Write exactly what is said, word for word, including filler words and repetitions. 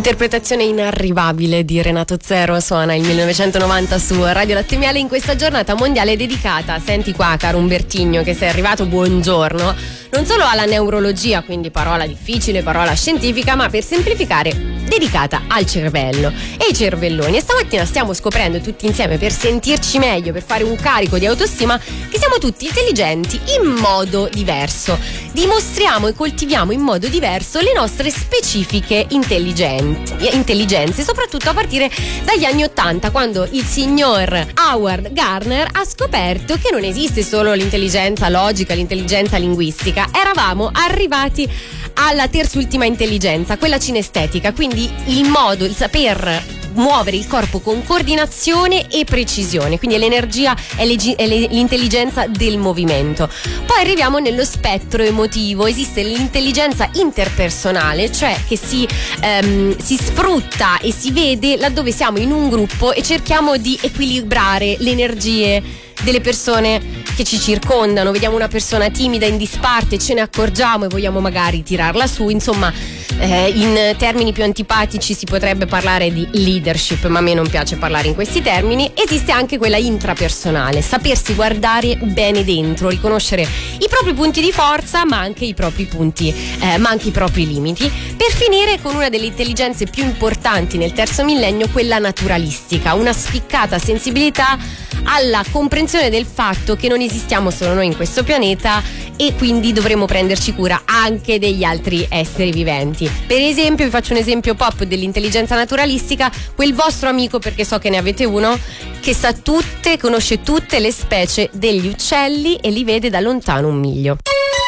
Interpretazione inarrivabile di Renato Zero suona il millenovecentonovanta su Radio Latte Miele in questa giornata mondiale dedicata, senti qua caro Umbertigno che sei arrivato, buongiorno, non solo alla neurologia, quindi parola difficile, parola scientifica, ma per semplificare dedicata al cervello e ai cervelloni. E stamattina stiamo scoprendo tutti insieme, per sentirci meglio, per fare un carico di autostima, che siamo tutti intelligenti in modo diverso. Dimostriamo e coltiviamo in modo diverso le nostre specifiche intelligenze, soprattutto a partire dagli anni ottanta, quando il signor Howard Gardner ha scoperto che non esiste solo l'intelligenza logica, l'intelligenza linguistica. Eravamo arrivati alla terzultima intelligenza, quella cinestetica, quindi il modo, il saper muovere il corpo con coordinazione e precisione, quindi l'energia e l'intelligenza del movimento. Poi arriviamo nello spettro emotivo, esiste l'intelligenza interpersonale, cioè che si, ehm, si sfrutta e si vede laddove siamo in un gruppo e cerchiamo di equilibrare le energie delle persone che ci circondano. Vediamo una persona timida in disparte, ce ne accorgiamo e vogliamo magari tirarla su. Insomma, eh, in termini più antipatici si potrebbe parlare di leadership, ma a me non piace parlare in questi termini. Esiste anche quella intrapersonale, sapersi guardare bene dentro, riconoscere i propri punti di forza, ma anche i propri punti, eh, ma anche i propri limiti, per finire con una delle intelligenze più importanti nel terzo millennio, quella naturalistica, una spiccata sensibilità alla comprensione del fatto che non esistiamo solo noi in questo pianeta e quindi dovremo prenderci cura anche degli altri esseri viventi. Per esempio, vi faccio un esempio pop dell'intelligenza naturalistica: quel vostro amico, perché so che ne avete uno, che sa tutte, conosce tutte le specie degli uccelli e li vede da lontano un miglio.